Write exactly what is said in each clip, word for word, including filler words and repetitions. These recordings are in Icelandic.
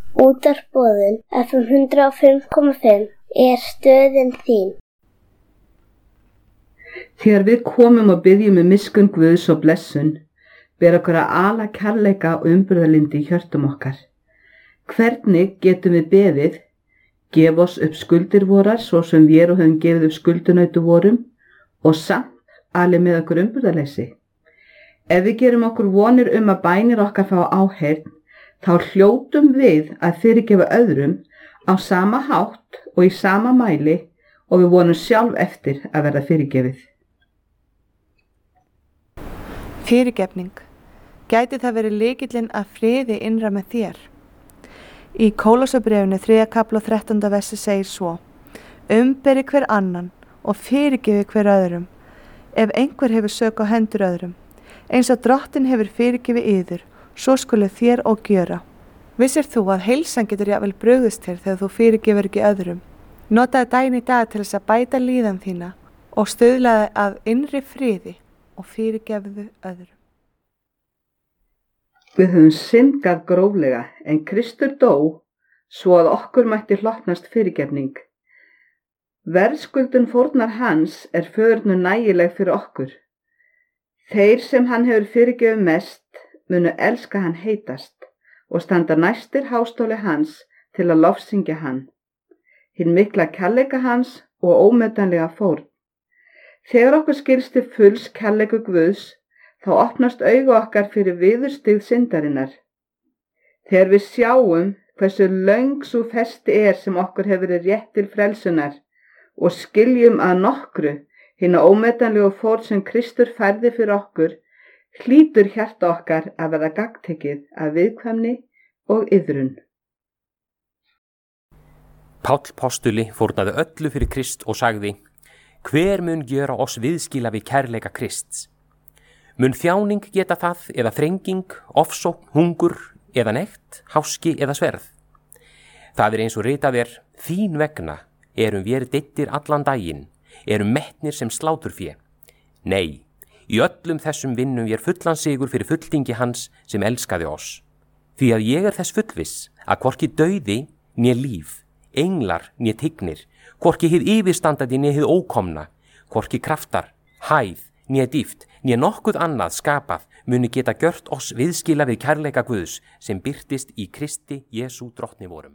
Útvarpsboðun F M hundrað og fimm komma fimm er stöðin þín. Þegar við komum og byggjum með miskunn Guðs og blessun, ber okkur að ala kærleika og umburðarlyndi í hjörtum okkar. Hvernig getum við beðið, gef oss upp skuldir vorar, svo sem við og höfum gefið upp skuldunautu vorum, og samt alið með okkur umburðarleysi? Ef við gerum okkur vonir um að bænir okkar fá áheyrn, þá hljótum við að fyrirgefa öðrum á sama hátt og í sama mæli og við vonum sjálf eftir að verða fyrirgefið. Fyrirgefning. Gæti það verið lykillinn að friði innra með þér? Í Kólosabréfinu þriðja kafla og þrettánda versi segir svo: Umberi hver annan og fyrirgefi hver öðrum, ef einhver hefur sök á hendur öðrum, eins og Drottinn hefur fyrirgefið yður, svo skulu þér og gjöra. Vissir þú að heilsan getur jafnvel brugðist þér þegar þú fyrirgefur ekki öðrum? Notaðu daginn í dag til þess að bæta líðan þína og stuðlaðu að innri friði og fyrirgefðu öðrum. Við höfum syndgað gróflega, en Kristur dó svo að okkur mætti hlotnast fyrirgefning. Verðskuldun fórnar hans er föðurnu nægileg fyrir okkur. Þeir sem hann hefur fyrirgefið mest munu elska hann heitast og standa næstir hástóli hans til að lofsyngja hann. Hinn mikla kærleika hans og ómetanlega fórn. Þegar okkur skilst til fulls kærleiku Guðs, þá opnast augu okkar fyrir viðurstigð syndarinnar. Þegar við sjáum hversu löng sú festi er sem okkur hefur verið rétt til frelsunar og skiljum að nokkru hina ómetanlegu fórn sem Kristur færði fyrir okkur, hlýtur hjarta okkar að verða gagntekið af viðkvæmni og iðrun. Páll postuli fórnaði öllu fyrir Krist og sagði: Hver mun gjöra oss viðskila við kærleika Krists? Mun þjáning geta það, eða þrenging, ofsókn, hungur, eða nekt, háski eða sverð? Það er eins og ritað er: Þín vegna erum vér deyddir allan daginn, erum metnir sem sláturfé. Nei, í öllum þessum vinnum vér fullan sigur fyrir fulltingi hans sem elskaði oss. Því að ég er þess fullviss að hvorki dauði né líf, englar né tignir, hvorki hið yfirstandandi né hið ókomna, hvorki kraftar, hæð né dýpt, né nokkuð annað skapað muni geta gjört oss viðskila við kærleika Guðs sem birtist í Kristi Jesú drottni vorum.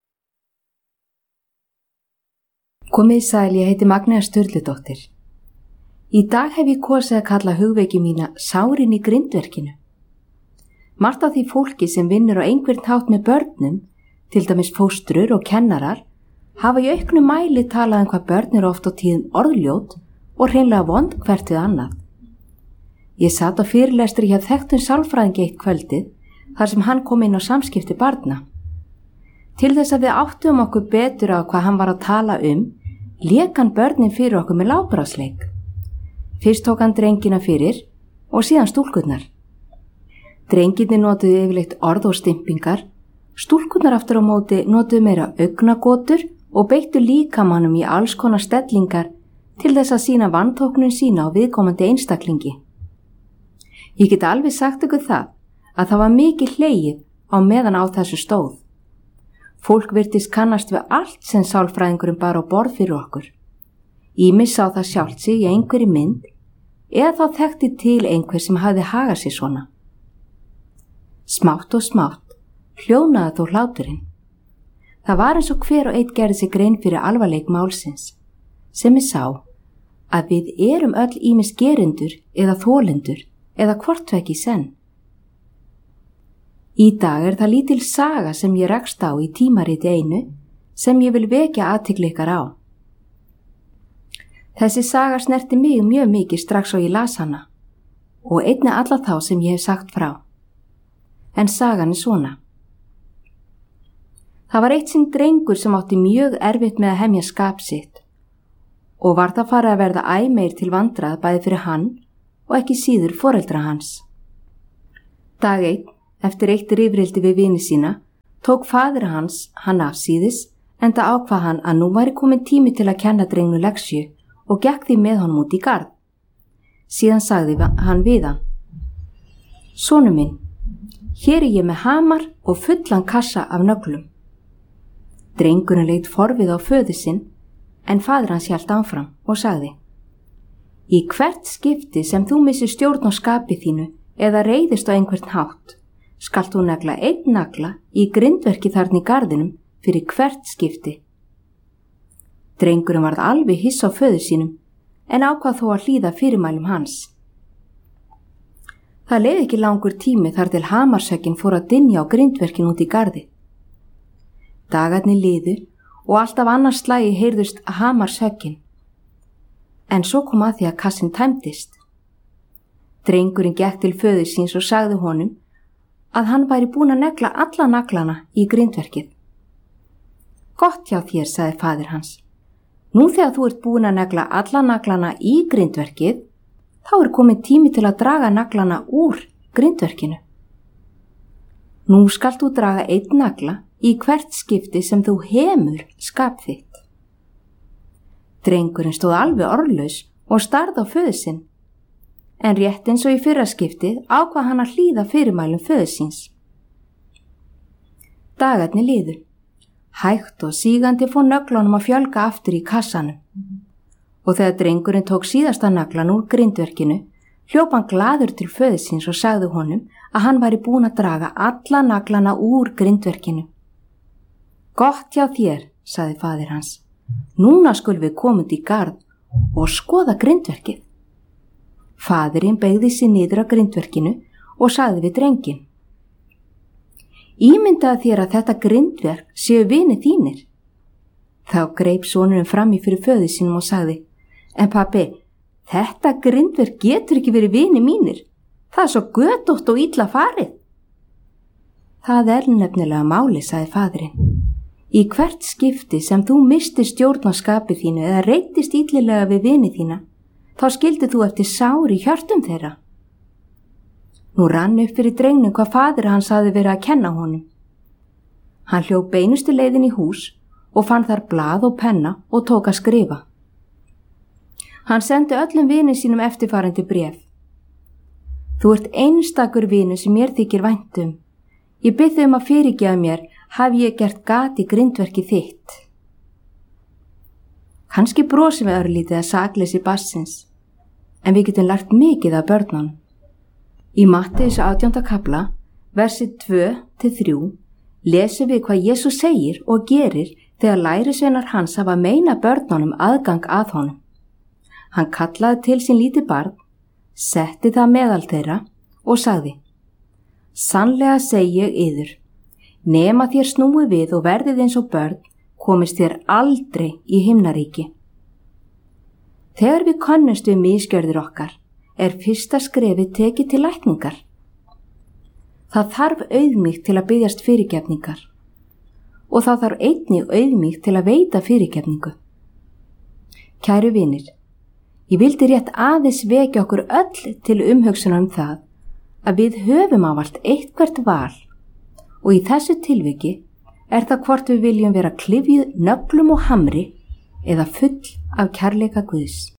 Komið sæl, ég heiti Magnea Sturludóttir. Í dag hef ég kosið að kalla hugveiki mína sárin í grindverkinu. Margt af því fólki sem vinnur á einhvern hátt með börnum, til dæmis fóstrur og kennarar, hafa í auknum mæli talað um hvað börn eru oft á tíðum orðljót og hreinlega vond hvert við annað. Ég sat á fyrirlestri hjá þekktum sálfræðingi eitt kvöldið þar sem hann kom inn á samskipti barna. Til þess að við áttum okkur betur á hvað hann var að tala um, lék hann börnin fyrir okkur með látbragðsleik. Fyrst tók hann drengina fyrir og síðan stúlkurnar. Drengirnir notuðu yfirleitt orð og stimpingar, stúlkurnar aftur á móti notuðu meira augnagotur og beittu líkamannum í alls konar stellingar til þess að sína vantóknun sína á viðkomandi einstaklingi. Ég get alveg sagt ykkur það að það var mikið hlegið á meðan á þessu stóð. Fólk virtist kannast við allt sem sálfræðingurinn bar á borð fyrir okkur. Ýmis sá það sjálft sig í einhverri mynd eða þá þekkti til einhver sem hafði hagað sér svona. Smátt og smátt hljónaði þó hláturinn. Það var eins og hver og einn gerði sig grein fyrir alvarleik málsins, sem ég sá að við erum öll ýmis gerendur eða þolendur eða hvortvekki senn. Í dag er það lítil saga sem ég rekst á í tímariti einu sem ég vil vekja athygli ykkar á. Þessi saga snerti mig mjög mikið strax og ég las hana og einnig alla þá sem ég hef sagt frá. En sagan er svona. Það var eitt sinn drengur sem átti mjög erfitt með að hemja skap sitt og var það farið að verða æ meir til vandrað bæði fyrir hann og ekki síður foreldra hans. Dag einn, eftir eitt rifrildi við vini sína, tók faðir hans hann afsíðis enda ákvað hann að nú væri komin tími til að kenna drengnu leksju og gekk því með honum út í garð. Síðan sagði hann við hann: Sonur minn, Hér er ég með hamar og fullan kassa af nöglum. Drengurinn leit forvið á föður sinn, en faðir hans hélt áfram og sagði: Í hvert skipti sem þú missir stjórn á skapi þínu eða reiðist á einhvern hátt, skalt þú negla einn nagla í grindverki þarna í garðinum fyrir hvert skipti. Drengurinn varð alveg hiss á föður sínum, en ákvað þó að hlýða fyrirmælum hans. Það leið ekki langur tími þar til hamarsökin fór að dynja á grindverkin út í garði. Dagarnir liðu og alltaf annars slagi heyrðust hamarsökin. En svo kom að því að kassin tæmdist. Drengurinn gekk til föður síns og sagði honum að hann væri búin að negla alla naglana í grindverkið. Gott hjá þér, sagði faðir hans. Nú þegar þú ert búin að negla alla naglana í grindverkið, þá er komin tími til að draga naglana úr grindverkinu. Nú skalt þú draga einn nagla í hvert skipti sem þú hemur skap þitt. Drengurinn stóð alveg orðlaus og starði á föður sinn, en rétt eins og í fyrra skiptið ákvað hann að hlýða fyrirmælum föður síns. Dagarnir liðu. Hægt og sígandi fór nöglunum að fjölga aftur í kassanum. Og þegar drengurinn tók síðasta naglan úr grindverkinu, hljóp hann glaður til föður síns og sagði honum að hann væri búin að draga alla naglana úr grindverkinu. Gott hjá þér, sagði faðir hans. Núna skulum við komund í garð og skoða grindverkið. Faðirinn beygði sig niður á grindverkinu og sagði við drenginn: Ímyndaðu þér að þetta grindverk séu vinir þínir. Þá greip sonurinn fram í fyrir föður sínum og sagði: En pabbi, þetta grindverk getur ekki verið vinir mínir. Það er svo götótt og illa farið. Það er nefnilega máli, sagði faðirinn. Í hvert skipti sem þú mistir stjórn á skapi þínu eða reittist illilega við vini þína, þá skildir þú eftir sár í hjörtum þeirra. Nú rann upp fyrir drengnum hvað faðir hans hafði verið að kenna honum. Hann hljóp beinustu leiðin í hús og fann þar blað og penna og tók að skrifa. Hann sendi öllum vinum sínum eftirfarandi bréf. Þú ert einstakur vinur sem mér þykir vænt um. Ég bið þig um að fyrirgefa mér, hafi ég gert gat í grindverki þitt. Kannski brosum við örlítið að sakleysi barnsins, en við getum lært mikið af börnunum. Í Matteus átjánda kafla, versi tvö til þrjú, lesum við hvað Jesús segir og gerir þegar lærisveinar hans hafa meina börnunum aðgang að honum. Hann kallaði til sín lítið barn, setti það meðal þeirra og sagði: Sannlega segi ég yður, nema þér snúi við og verðið eins og börn, komist þér aldrei í himnaríki. Þegar við könnumst við misgjörðir okkar, er fyrsta skrefið tekið til lækningar. Það þarf auðmýkt til að biðjast fyrirgefningar og það þarf einnig auðmýkt til að veita fyrirgefningu. Kæru vinir, ég vildi rétt aðeins vekja okkur öll til umhugsunar um það að við höfum ávallt eitthvert val og í þessu tilviki er það hvort við viljum vera klyfjuð nöglum og hamri eða full af kærleika Guðs.